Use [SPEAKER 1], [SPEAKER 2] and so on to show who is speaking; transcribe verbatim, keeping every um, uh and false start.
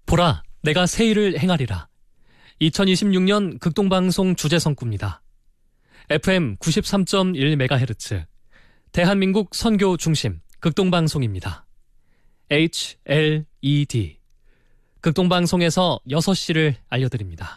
[SPEAKER 1] 보라, 내가 새 일을 행하리라. 이천이십육 년 극동방송 주제성구입니다. 에프엠 구십삼 점 일 메가헤르츠, 대한민국 선교 중심 극동방송입니다. 에이치 엘 이 디, 극동방송에서 여섯 시를 알려드립니다.